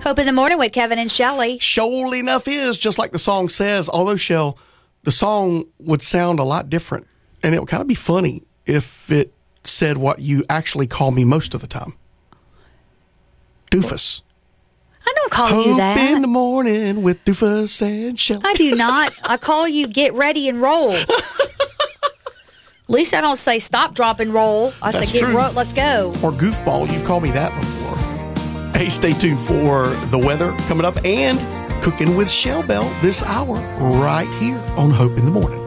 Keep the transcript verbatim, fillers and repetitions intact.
Hope in the Morning with Kevin and Shelley. Sure enough is, just like the song says, although, Shell, the song would sound a lot different, and it would kind of be funny if it said what you actually call me most of the time. Doofus. I don't call Hope you that. in the morning with Doofus and Shelley. I do not. I call you get ready and roll. At least I don't say stop, drop, and roll. I That's say get true. ro- let's go. Or goofball. You've called me that before. Hey, stay tuned for the weather coming up and Cooking with Shell Bell this hour right here on Hope in the Morning.